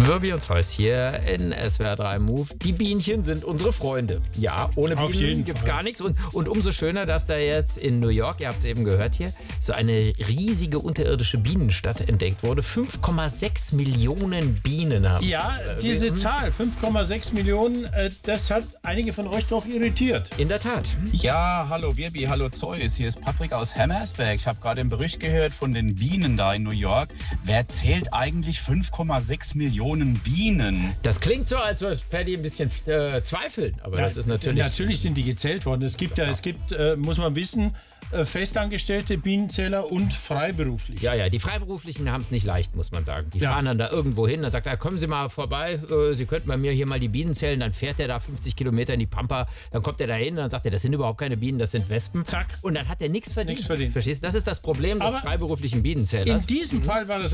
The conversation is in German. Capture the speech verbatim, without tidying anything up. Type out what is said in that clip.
Wirbi und Zeus hier in S W R drei Move. Die Bienchen sind unsere Freunde. Ja, ohne Auf Bienen jeden gibt es Fall. gar nichts. Und, und umso schöner, dass da jetzt in New York, ihr habt es eben gehört hier, so eine riesige unterirdische Bienenstadt entdeckt wurde. fünf Komma sechs Millionen Bienen haben. Ja, diese Zahl, fünf Komma sechs Millionen, äh, das hat einige von euch doch irritiert. In der Tat. Ja, hallo Wirbi, hallo Zeus. Hier ist Patrick aus Hammersberg. Ich habe gerade einen Bericht gehört von den Bienen da in New York. Wer zählt eigentlich fünf Komma sechs Millionen Bienen? Das klingt so, als würde Paddy ein bisschen äh, zweifeln, aber das ist natürlich... Natürlich sind die gezählt worden. Es gibt ja, es gibt, äh, muss man wissen, äh, festangestellte Bienenzähler und freiberuflich. Ja, ja, die Freiberuflichen haben es nicht leicht, muss man sagen. Die Ja. fahren dann da irgendwo hin, dann sagt er, kommen Sie mal vorbei, äh, Sie könnten bei mir hier mal die Bienen zählen. Dann fährt er da fünfzig Kilometer in die Pampa, dann kommt er da hin, dann sagt er, das sind überhaupt keine Bienen, das sind Wespen. Zack. Und dann hat er nichts verdient. Nichts verdient. Verstehst du? Das ist das Problem des Aber freiberuflichen Bienenzählers. In diesem Fall war das